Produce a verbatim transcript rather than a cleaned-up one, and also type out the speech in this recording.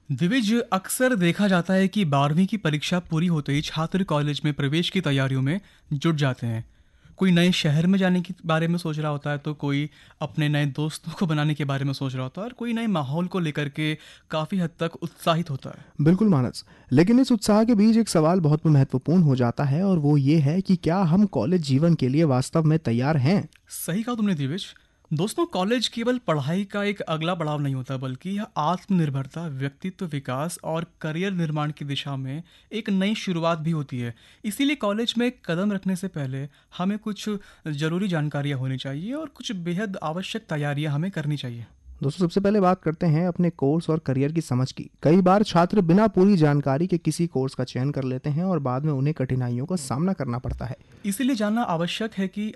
दिविज, अक्सर देखा जाता है कि बारहवीं की परीक्षा पूरी होते ही छात्र कॉलेज में प्रवेश की तैयारियों में जुट जाते हैं। कोई नए शहर में जाने के बारे में सोच रहा होता है, तो कोई अपने नए दोस्तों को बनाने के बारे में सोच रहा होता है, और कोई नए माहौल को लेकर के काफ़ी हद तक उत्साहित होता है। बिल्कुल मानस। लेकिन इस उत्साह के बीच एक सवाल बहुत महत्वपूर्ण हो जाता है, और वो ये है कि क्या हम कॉलेज जीवन के लिए वास्तव में तैयार हैं। सही कहा तुमने दिविज। दोस्तों, कॉलेज केवल पढ़ाई का एक अगला पड़ाव नहीं होता, बल्कि यह आत्मनिर्भरता, व्यक्तित्व विकास और करियर निर्माण की दिशा में एक नई शुरुआत भी होती है। इसीलिए कॉलेज में कदम रखने से पहले हमें कुछ ज़रूरी जानकारियाँ होनी चाहिए और कुछ बेहद आवश्यक तैयारियाँ हमें करनी चाहिए। दोस्तों, सबसे पहले बात करते हैं अपने कोर्स और करियर की समझ की। कई बार छात्र बिना पूरी जानकारी के किसी कोर्स का चयन कर लेते हैं और बाद में उन्हें कठिनाइयों का सामना करना पड़ता है। इसीलिए जानना आवश्यक है कि